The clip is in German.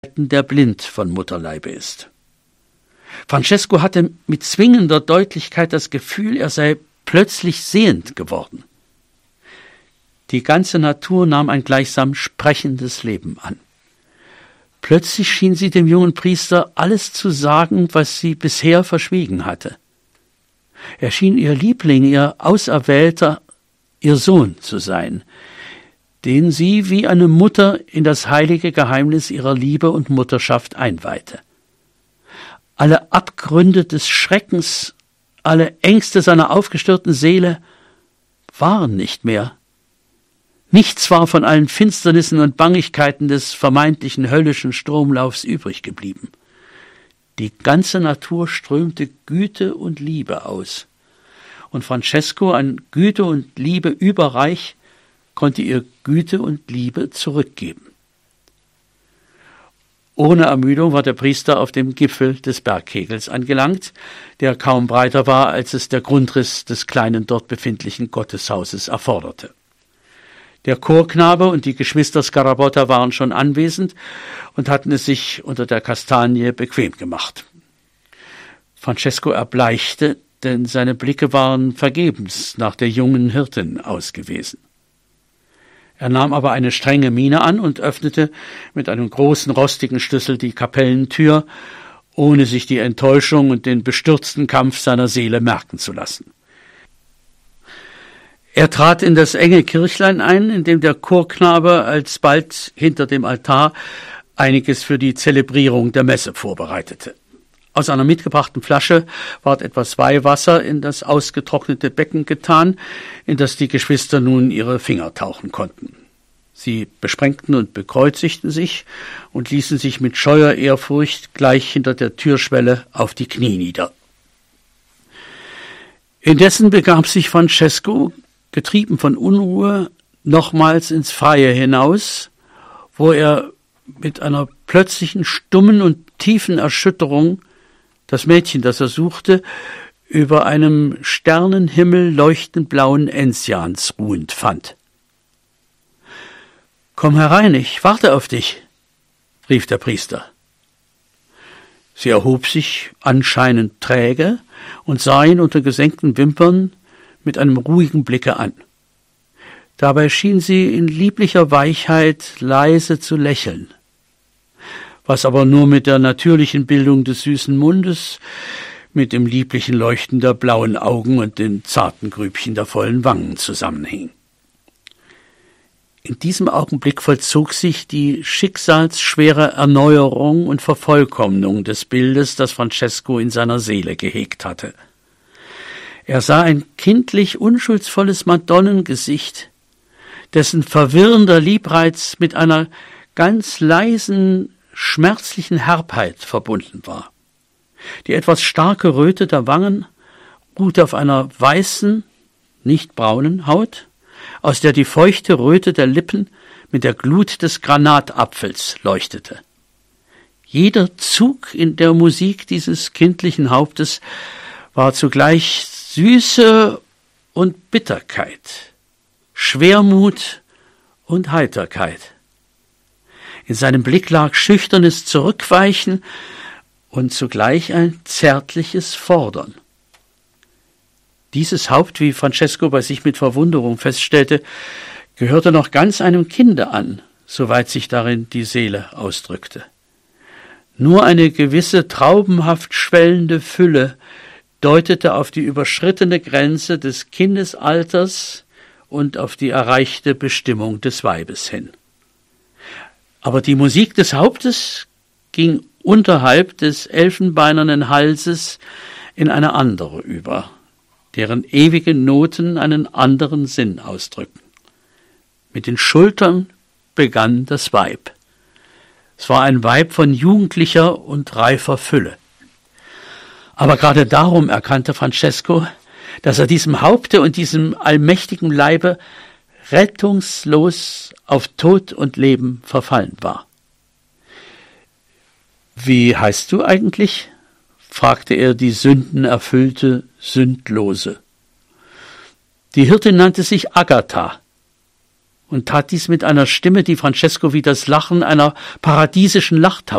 der blind von Mutterleibe ist. Francesco hatte mit zwingender Deutlichkeit das Gefühl, er sei plötzlich sehend geworden. Die ganze Natur nahm ein gleichsam sprechendes Leben an. Plötzlich schien sie dem jungen Priester alles zu sagen, was sie bisher verschwiegen hatte. Er schien ihr Liebling, ihr Auserwählter, ihr Sohn zu sein, den sie wie eine Mutter in das heilige Geheimnis ihrer Liebe und Mutterschaft einweihte. Alle Abgründe des Schreckens, alle Ängste seiner aufgestörten Seele waren nicht mehr. Nichts war von allen Finsternissen und Bangigkeiten des vermeintlichen höllischen Stromlaufs übrig geblieben. Die ganze Natur strömte Güte und Liebe aus. Und Francesco, an Güte und Liebe überreich, konnte ihr Güte und Liebe zurückgeben. Ohne Ermüdung war der Priester auf dem Gipfel des Bergkegels angelangt, der kaum breiter war, als es der Grundriss des kleinen dort befindlichen Gotteshauses erforderte. Der Chorknabe und die Geschwister Scarabotta waren schon anwesend und hatten es sich unter der Kastanie bequem gemacht. Francesco erbleichte, denn seine Blicke waren vergebens nach der jungen Hirtin ausgewiesen. Er nahm aber eine strenge Miene an und öffnete mit einem großen rostigen Schlüssel die Kapellentür, ohne sich die Enttäuschung und den bestürzten Kampf seiner Seele merken zu lassen. Er trat in das enge Kirchlein ein, in dem der Chorknabe alsbald hinter dem Altar einiges für die Zelebrierung der Messe vorbereitete. Aus einer mitgebrachten Flasche ward etwas Weihwasser in das ausgetrocknete Becken getan, in das die Geschwister nun ihre Finger tauchen konnten. Sie besprengten und bekreuzigten sich und ließen sich mit scheuer Ehrfurcht gleich hinter der Türschwelle auf die Knie nieder. Indessen begab sich Francesco, getrieben von Unruhe, nochmals ins Freie hinaus, wo er mit einer plötzlichen stummen und tiefen Erschütterung das Mädchen, das er suchte, über einem Sternenhimmel leuchtend blauen Enzians ruhend fand. »Komm herein, ich warte auf dich«, rief der Priester. Sie erhob sich anscheinend träge und sah ihn unter gesenkten Wimpern mit einem ruhigen Blicke an. Dabei schien sie in lieblicher Weichheit leise zu lächeln, was aber nur mit der natürlichen Bildung des süßen Mundes, mit dem lieblichen Leuchten der blauen Augen und den zarten Grübchen der vollen Wangen zusammenhing. In diesem Augenblick vollzog sich die schicksalsschwere Erneuerung und Vervollkommnung des Bildes, das Francesco in seiner Seele gehegt hatte. Er sah ein kindlich unschuldsvolles Madonnengesicht, dessen verwirrender Liebreiz mit einer ganz leisen, schmerzlichen Herbheit verbunden war. Die etwas starke Röte der Wangen ruhte auf einer weißen, nicht braunen Haut, aus der die feuchte Röte der Lippen mit der Glut des Granatapfels leuchtete. Jeder Zug in der Musik dieses kindlichen Hauptes war zugleich Süße und Bitterkeit, Schwermut und Heiterkeit. In seinem Blick lag schüchternes Zurückweichen und zugleich ein zärtliches Fordern. Dieses Haupt, wie Francesco bei sich mit Verwunderung feststellte, gehörte noch ganz einem Kinde an, soweit sich darin die Seele ausdrückte. Nur eine gewisse traubenhaft schwellende Fülle deutete auf die überschrittene Grenze des Kindesalters und auf die erreichte Bestimmung des Weibes hin. Aber die Musik des Hauptes ging unterhalb des elfenbeinernen Halses in eine andere über, deren ewige Noten einen anderen Sinn ausdrücken. Mit den Schultern begann das Weib. Es war ein Weib von jugendlicher und reifer Fülle. Aber gerade darum erkannte Francesco, dass er diesem Haupte und diesem allmächtigen Leibe rettungslos auf Tod und Leben verfallen war. »Wie heißt du eigentlich?« fragte er die sündenerfüllte Sündlose. Die Hirtin nannte sich Agatha und tat dies mit einer Stimme, die Francesco wie das Lachen einer paradiesischen Lachtaube